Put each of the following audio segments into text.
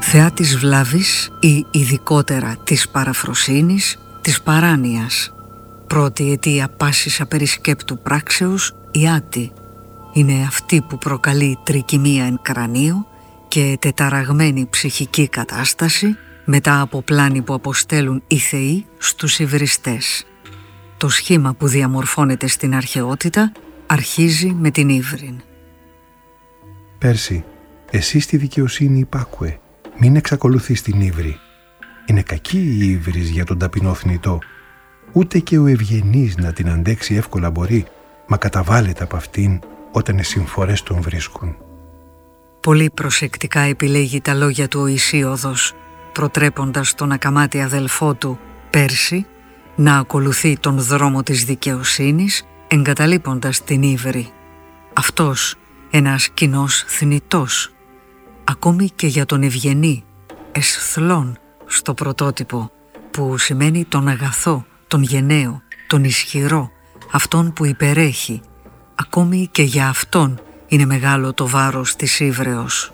θεά της βλάβης ή ειδικότερα της παραφροσύνης, της παράνοιας. Πρώτη αιτία πάσης απερισκέπτου πράξεως, η άτη. Είναι αυτή που προκαλεί τρικυμία εν κρανίου και τεταραγμένη ψυχική κατάσταση μετά από πλάνη που αποστέλουν οι θεοί στους υβριστές. Το σχήμα που διαμορφώνεται στην αρχαιότητα αρχίζει με την ύβριν. Πέρση, εσύ στη δικαιοσύνη υπάκουε, μην εξακολουθείς την ύβρη. Είναι κακή η ύβρις για τον ταπεινό θνητό. Ούτε και ο ευγενής να την αντέξει εύκολα μπορεί, μα καταβάλλεται από αυτήν όταν οι συμφορές τον βρίσκουν. Πολύ προσεκτικά επιλέγει τα λόγια του ο Ησίωδος, προτρέποντας τον ακαμάτη αδελφό του Πέρση να ακολουθεί τον δρόμο της δικαιοσύνης, εγκαταλείποντας την ύβρη. Αυτός, ένας κοινός θνητός, ακόμη και για τον ευγενή, εσθλόν στο πρωτότυπο, που σημαίνει τον αγαθό, τον γενναίο, τον ισχυρό, αυτόν που υπερέχει, ακόμη και για αυτόν είναι μεγάλο το βάρος της ύβρεως.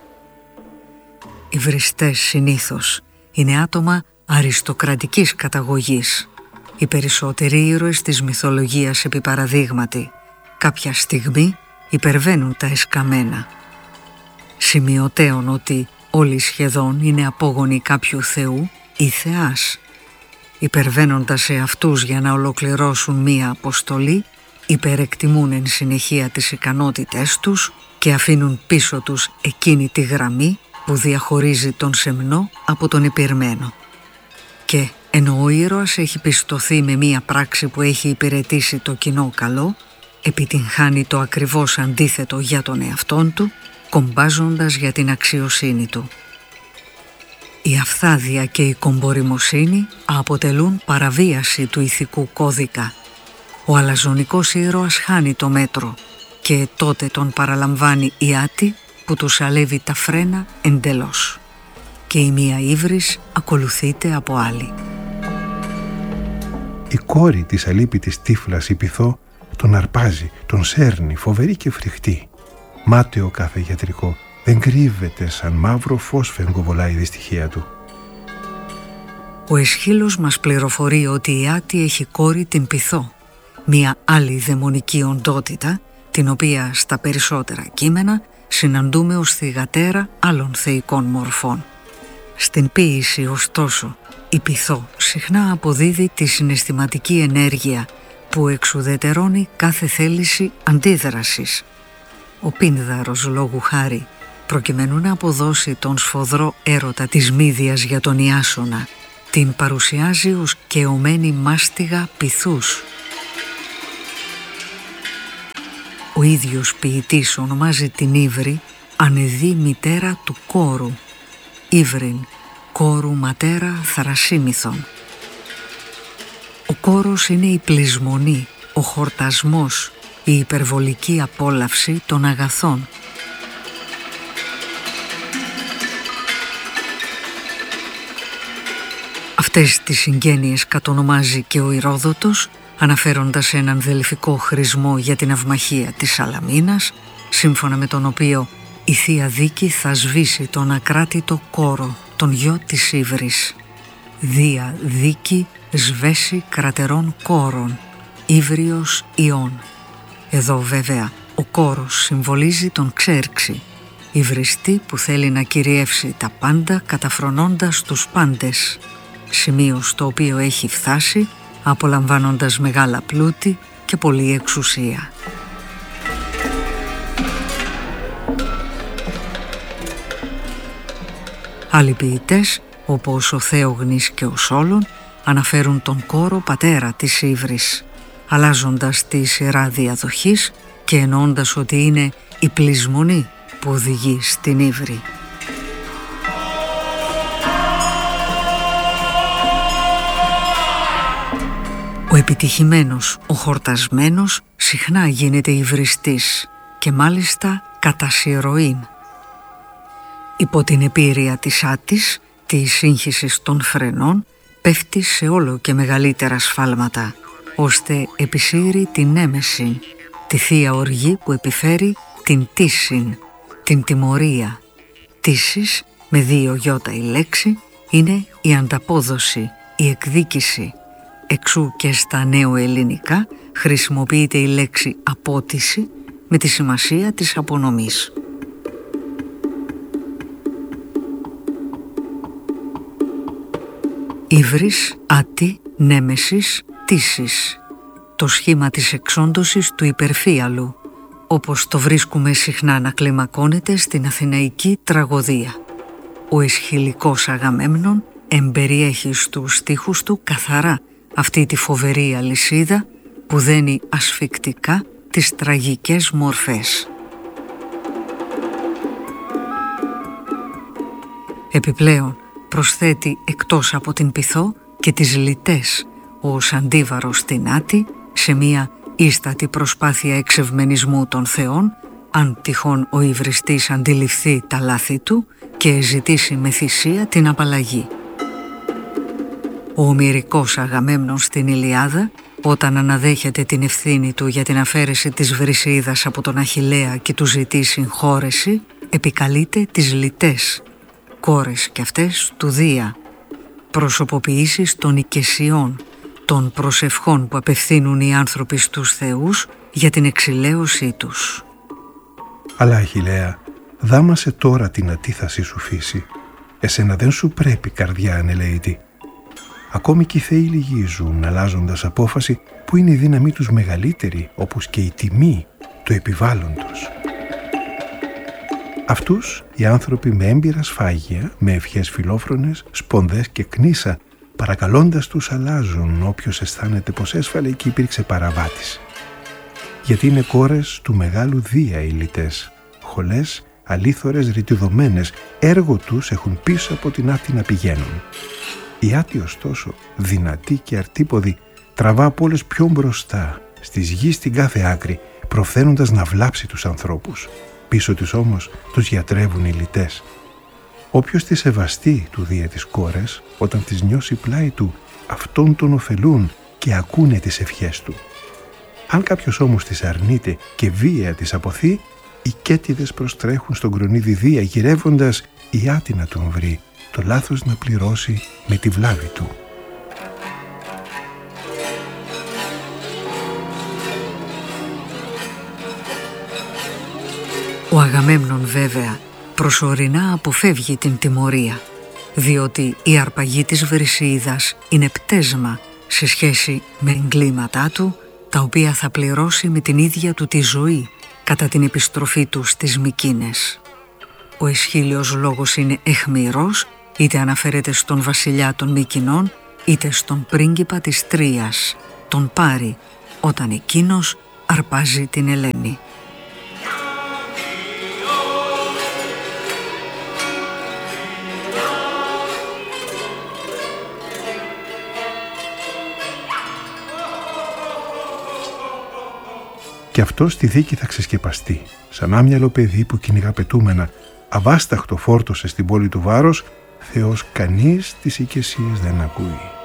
Οι βριστές συνήθως είναι άτομα αριστοκρατικής καταγωγής. Οι περισσότεροι ήρωες της μυθολογίας επί παραδείγματι κάποια στιγμή υπερβαίνουν τα εσκαμμένα. Σημειωτέων ότι όλοι σχεδόν είναι απόγονοι κάποιου θεού ή θεάς. Υπερβαίνοντας σε αυτούς για να ολοκληρώσουν μία αποστολή, υπερεκτιμούν εν συνεχεία τις ικανότητές τους και αφήνουν πίσω τους εκείνη τη γραμμή που διαχωρίζει τον σεμνό από τον υπηρμένο. Και ενώ ο ήρωας έχει πιστωθεί με μία πράξη που έχει υπηρετήσει το κοινό καλό, επιτυγχάνει το ακριβώς αντίθετο για τον εαυτόν του, κομπάζοντας για την αξιοσύνη του. Η αφθάδεια και η κομπορημοσύνη αποτελούν παραβίαση του ηθικού κώδικα. Ο αλαζονικός ήρωας χάνει το μέτρο και τότε τον παραλαμβάνει η άτη που του σαλεύει τα φρένα εντελώς. Και η μία ύβρις ακολουθείται από άλλη. Η κόρη της αλίπητης τύφλας η Πειθώ τον αρπάζει, τον σέρνει, φοβερή και φρικτή. Μάταιο κάθε γιατρικό, δεν κρύβεται σαν μαύρο φως φεγγοβολάει η δυστυχία του. Ο Αισχύλος μας πληροφορεί ότι η άτη έχει κόρη την Πειθώ, μια άλλη δαιμονική οντότητα, την οποία στα περισσότερα κείμενα συναντούμε ως θυγατέρα άλλων θεϊκών μορφών. Στην ποίηση, ωστόσο, η Πειθώ συχνά αποδίδει τη συναισθηματική ενέργεια που εξουδετερώνει κάθε θέληση αντίδρασης. Ο Πίνδαρος, λόγου χάρη, προκειμένου να αποδώσει τον σφοδρό έρωτα της Μύδιας για τον Ιάσονα, την παρουσιάζει ως καιωμένη μάστιγα πυθούς. Ο ίδιος ποιητής ονομάζει την ύβρη ανεδή μητέρα του κόρου, ύβριν, κόρου ματέρα θρασίμηθον. Ο κόρος είναι η πλεισμονή, ο χορτασμός, η υπερβολική απόλαυση των αγαθών. Αυτές τις συγγένειες κατονομάζει και ο Ηρόδοτος, αναφέροντας έναν δελφικό χρησμό για την αυμαχία της Σαλαμίνας, σύμφωνα με τον οποίο η Θεία Δίκη θα σβήσει τον ακράτητο κόρο, τον γιο της ύβρης. Δία Δίκη σβέσει κρατερών κόρων, ύβριος ιών. Εδώ βέβαια ο κόρος συμβολίζει τον Ξέρξη, υβριστή που θέλει να κυριεύσει τα πάντα καταφρονώντας τους πάντες, σημείο στο οποίο έχει φτάσει απολαμβάνοντας μεγάλα πλούτη και πολλή εξουσία. Άλλοι ποιητές, όπως ο Θέογνης και ο Σόλων, αναφέρουν τον κόρο πατέρα της ύβρης, αλλάζοντας τη σειρά διαδοχής και εννοώντας ότι είναι η πλεισμονή που οδηγεί στην ύβρη. Ο επιτυχημένος, ο χορτασμένος, συχνά γίνεται υβριστής και μάλιστα κατά συρροήν. Υπό την επίρρεια της άτης, της σύγχυσης των φρενών, πέφτει σε όλο και μεγαλύτερα σφάλματα, ώστε επισύρει την έμεση, τη θεία οργή που επιφέρει την τύσιν, την τιμωρία. Τύσις με 2 γιώτα η λέξη, είναι η ανταπόδοση, η εκδίκηση. Εξού και στα νεοελληνικά χρησιμοποιείται η λέξη απότιση με τη σημασία της απονομής. Ύβρις, άτι, νέμεσης, τύσης. Το σχήμα της εξόντωσης του υπερφύαλου, όπως το βρίσκουμε συχνά να κλιμακώνεται στην αθηναϊκή τραγωδία. Ο Αισχυλικός Αγαμέμνων εμπεριέχει στους στίχους του καθαρά αυτή τη φοβερή αλυσίδα που δένει ασφικτικά τις τραγικές μορφές. Επιπλέον προσθέτει εκτός από την πειθό και τις λυτές ως αντίβαρος στην άτη σε μία ίστατη προσπάθεια εξευμενισμού των θεών, αν τυχόν ο υβριστής αντιληφθεί τα λάθη του και ζητήσει με θυσία την απαλλαγή. Ο ομηρικός Αγαμέμνων στην Ιλιάδα, όταν αναδέχεται την ευθύνη του για την αφαίρεση της Βρυσεΐδας από τον Αχιλλέα και του ζητεί συγχώρεση, επικαλείται τις λυτές, κόρες κι αυτές του Δία, προσωποποιήσεις των οικεσιών, των προσευχών που απευθύνουν οι άνθρωποι στους θεούς για την εξηλαίωσή τους. Αλλά Αχιλλέα, δάμασε τώρα την αντίθαση σου φύση. Εσένα δεν σου πρέπει, καρδιά ανελαίτη. Ακόμη και οι θεοί λυγίζουν, αλλάζοντας απόφαση που είναι η δύναμή τους μεγαλύτερη, όπως και η τιμή, το επιβάλλον τους. Αυτούς οι άνθρωποι με έμπειρα σφάγια, με ευχές φιλόφρονες, σπονδές και κνίσα, παρακαλώντας τους αλλάζουν όποιος αισθάνεται πως έσφαλε και υπήρξε παραβάτης. Γιατί είναι κόρες του μεγάλου Δία οι λυτές, χολές, αλήθωρες, ρητιδωμένες, έργο τους έχουν πίσω από την άτη να πηγαίνουν. Η άτη ωστόσο, δυνατή και αρτίποδη, τραβά από όλες πιο μπροστά, στις γης στην κάθε άκρη, προφθαίνοντας να βλάψει τους ανθρώπους. Πίσω της όμως τους γιατρεύουν οι λυτές. Όποιος τη σεβαστεί του Δία τις κόρες, όταν τις νιώσει πλάι του, αυτόν τον ωφελούν και ακούνε τις ευχές του. Αν κάποιος όμως τις αρνείται και βία τις αποθεί, οι κέτιδες προστρέχουν στον κρονίδι Δία, γυρεύοντας η άτη να τον βρει, το λάθος να πληρώσει με τη βλάβη του. Ο Αγαμέμνων βέβαια προσωρινά αποφεύγει την τιμωρία, διότι η αρπαγή της Βρυσεΐδας είναι πτέσμα σε σχέση με εγκλήματά του, τα οποία θα πληρώσει με την ίδια του τη ζωή κατά την επιστροφή του στις Μικίνες. Ο Αισχύλιος λόγος είναι αιχμηρός, είτε αναφέρεται στον βασιλιά των Μικηνών, είτε στον πρίγκιπα της Τρίας, τον Πάρη, όταν εκείνος αρπάζει την Ελένη. Και αυτό στη δίκη θα ξεσκεπαστεί, σαν άμυαλο παιδί που κυνηγά πετούμενα, αβάσταχτο φόρτωσε στην πόλη του βάρος, Θεός κανείς τις οικεσίες δεν ακούει.